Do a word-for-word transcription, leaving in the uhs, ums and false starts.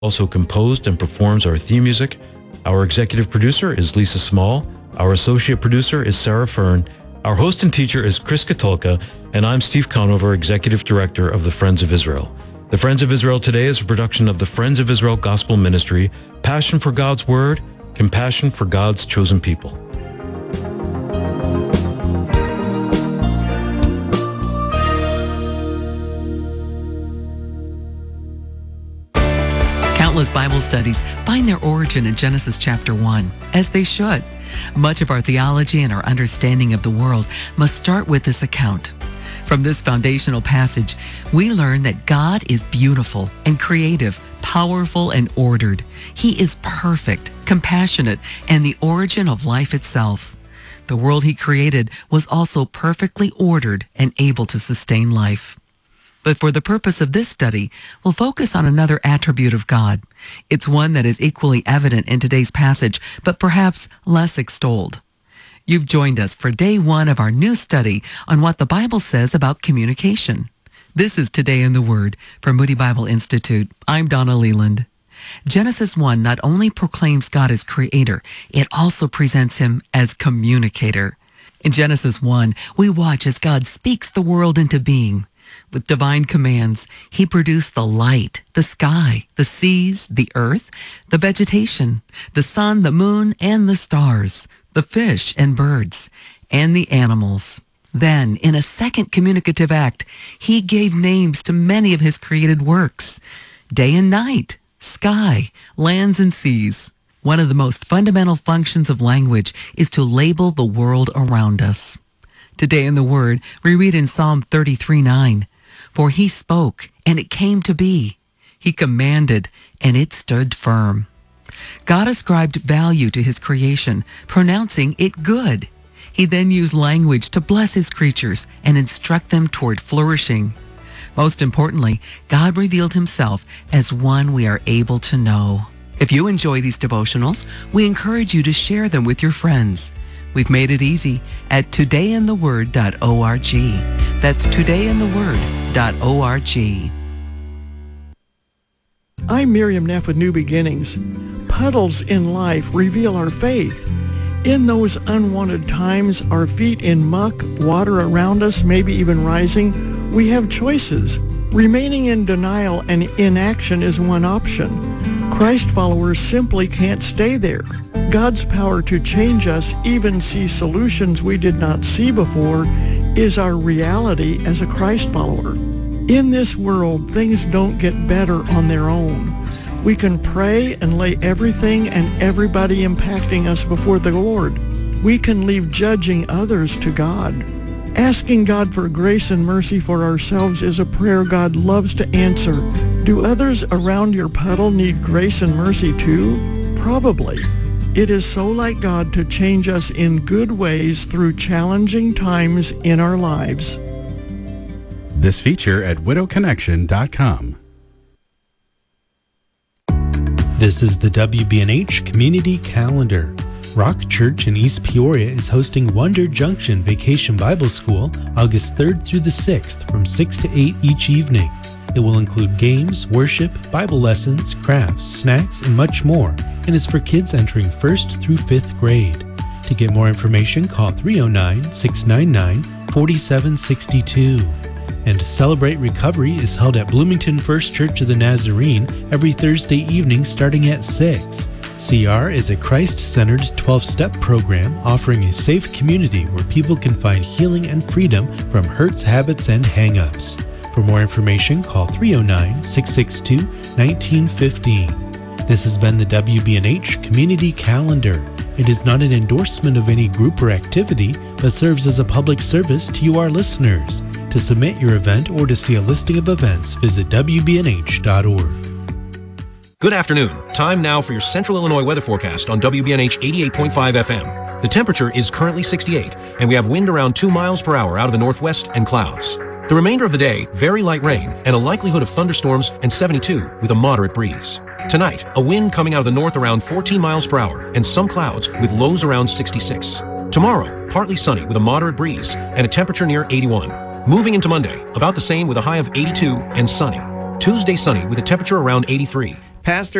also composed and performs our theme music. Our executive producer is Lisa Small. Our associate producer is Sarah Fern. Our host and teacher is Chris Katulka, and I'm Steve Conover, Executive Director of the Friends of Israel. The Friends of Israel today is a production of the Friends of Israel Gospel Ministry, passion for God's Word, compassion for God's chosen people. Countless Bible studies find their origin in Genesis chapter one, as they should. Much of our theology and our understanding of the world must start with this account. From this foundational passage, we learn that God is beautiful and creative, powerful and ordered. He is perfect, compassionate, and the origin of life itself. The world he created was also perfectly ordered and able to sustain life. But for the purpose of this study, we'll focus on another attribute of God. It's one that is equally evident in today's passage, but perhaps less extolled. You've joined us for day one of our new study on what the Bible says about communication. This is Today in the Word from Moody Bible Institute. I'm Donna Leland. Genesis one not only proclaims God as creator, it also presents him as communicator. In Genesis one, we watch as God speaks the world into being. With divine commands, he produced the light, the sky, the seas, the earth, the vegetation, the sun, the moon, and the stars, the fish and birds, and the animals. Then, in a second communicative act, he gave names to many of his created works: day and night, sky, lands and seas. One of the most fundamental functions of language is to label the world around us. Today in the Word, we read in Psalm thirty-three nine, "For he spoke, and it came to be. He commanded, and it stood firm." God ascribed value to his creation, pronouncing it good. He then used language to bless his creatures and instruct them toward flourishing. Most importantly, God revealed himself as one we are able to know. If you enjoy these devotionals, we encourage you to share them with your friends. We've made it easy at today in the word dot org. That's today in the word dot org. I'm Miriam Neff with New Beginnings. Puddles in life reveal our faith. In those unwanted times, our feet in muck, water around us, maybe even rising, we have choices. Remaining in denial and inaction is one option. Christ followers simply can't stay there. God's power to change us, even see solutions we did not see before, is our reality as a Christ follower. In this world, things don't get better on their own. We can pray and lay everything and everybody impacting us before the Lord. We can leave judging others to God. Asking God for grace and mercy for ourselves is a prayer God loves to answer. Do others around your puddle need grace and mercy too? Probably. It is so like God to change us in good ways through challenging times in our lives. This feature at widow connection dot com. This is the W B N H Community Calendar. Rock Church in East Peoria is hosting Wonder Junction Vacation Bible School August third through the sixth from six to eight each evening. It will include games, worship, Bible lessons, crafts, snacks, and much more, and is for kids entering first through fifth grade. To get more information, call three oh nine, six nine nine, four seven six two. And Celebrate Recovery is held at Bloomington First Church of the Nazarene every Thursday evening starting at six. C R is a Christ-centered twelve-step program offering a safe community where people can find healing and freedom from hurts, habits, and hang-ups. For more information, call three oh nine, six six two, one nine one five. This has been the W B N H Community Calendar. It is not an endorsement of any group or activity, but serves as a public service to you, our listeners. To submit your event or to see a listing of events, visit W B N H dot org. Good afternoon. Time now for your Central Illinois weather forecast on W B N H eighty-eight point five F M. The temperature is currently sixty-eight, and we have wind around two miles per hour out of the northwest and clouds. The remainder of the day, very light rain and a likelihood of thunderstorms, and seventy-two with a moderate breeze. Tonight, a wind coming out of the north around fourteen miles per hour and some clouds with lows around sixty-six. Tomorrow, partly sunny with a moderate breeze and a temperature near eighty-one. Moving into Monday, about the same with a high of eighty-two and sunny. Tuesday sunny with a temperature around eighty-three. Pastor